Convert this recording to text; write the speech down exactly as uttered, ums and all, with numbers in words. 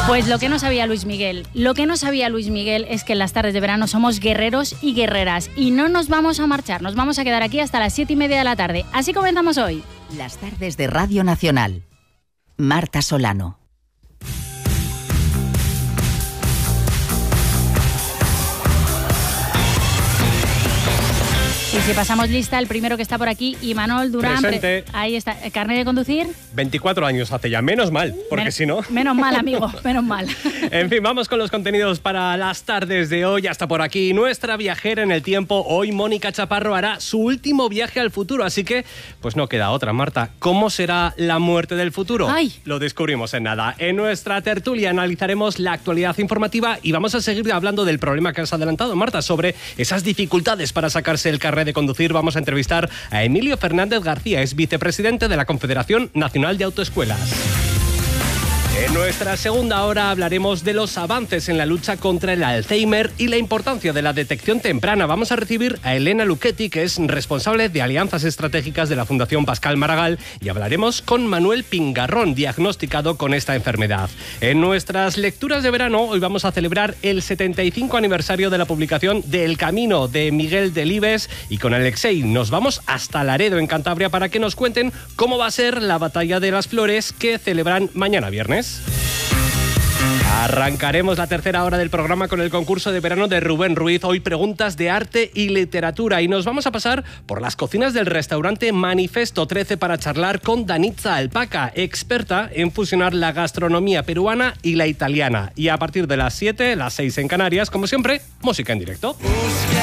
Pues lo que no sabía Luis Miguel, lo que no sabía Luis Miguel es que en las tardes de verano somos guerreros y guerreras y no nos vamos a marchar, nos vamos a quedar aquí hasta las siete y media de la tarde. Así comenzamos hoy. Las tardes de Radio Nacional. Marta Solano. Y si pasamos lista, el primero que está por aquí, Imanol Durán. Presente. Pre- ahí está. ¿Carnet de conducir? veinticuatro años hace ya, menos mal, porque Men- si no... Menos mal, amigo, menos mal. En fin, vamos con los contenidos para las tardes de hoy. Hasta por aquí nuestra viajera en el tiempo. Hoy Mónica Chaparro hará su último viaje al futuro, así que pues no queda otra, Marta. ¿Cómo será la muerte del futuro? Ay. Lo descubrimos en nada. En nuestra tertulia analizaremos la actualidad informativa y vamos a seguir hablando del problema que has adelantado, Marta, sobre esas dificultades para sacarse el carnet de conducir. Vamos a entrevistar a Emilio Fernández García, es vicepresidente de la Confederación Nacional de Autoescuelas. En nuestra segunda hora hablaremos de los avances en la lucha contra el Alzheimer y la importancia de la detección temprana. Vamos a recibir a Elena Luchetti, que es responsable de alianzas estratégicas de la Fundación Pascal Maragall, y hablaremos con Manuel Pingarrón, diagnosticado con esta enfermedad. En nuestras lecturas de verano, hoy vamos a celebrar el setenta y cinco aniversario de la publicación de El Camino de Miguel Delibes, y con Alexei nos vamos hasta Laredo, en Cantabria, para que nos cuenten cómo va a ser la Batalla de las Flores que celebran mañana viernes. Arrancaremos la tercera hora del programa con el concurso de verano de Rubén Ruiz. Hoy preguntas de arte y literatura y nos vamos a pasar por las cocinas del restaurante Manifesto trece para charlar con Danitza Alpaca, experta en fusionar la gastronomía peruana y la italiana. Y a partir de las siete, las seis en Canarias, como siempre, música en directo.